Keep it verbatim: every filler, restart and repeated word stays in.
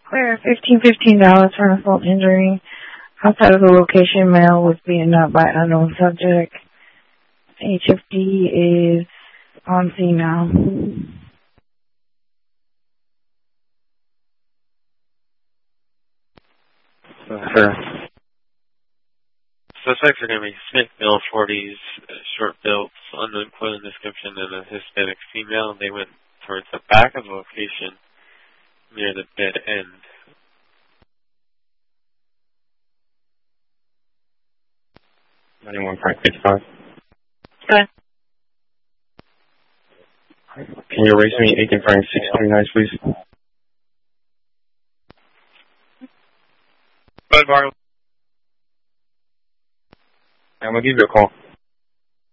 Clear fifteen fifteen dollars for an assault injury. Outside of the location, male was beaten up by unknown subject. H F D is on scene now. Sure. Suspects are going to be Smith, male, forties, short built, unknown clothing description, and a Hispanic female. They went towards the back of the location near the dead end. ninety-one point fifty-five. Okay. Can you erase me eighteen frame six twenty-nine, please? Bud Bar. I'm going to give you a call.